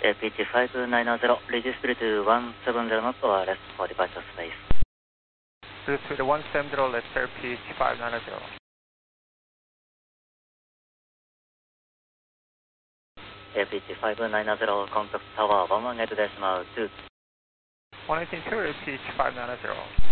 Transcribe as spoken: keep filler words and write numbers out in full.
pitch five nine zero, register to one seven zero knots or less for departure space. Bluetooth one seven zero, let's air pitch five nine zero. Air pitch five nine zero, contact tower one one eight decimal two. one eighteen two, air pitch five nine zero.